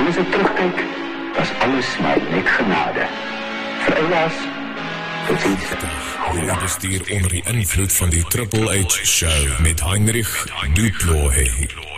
En as ek terugkyk, was alles maar net genade. Vir Elias, tot ziens. Hierdie bestuur onder die invloed van die Triple H Show met Heinrich Duplooy.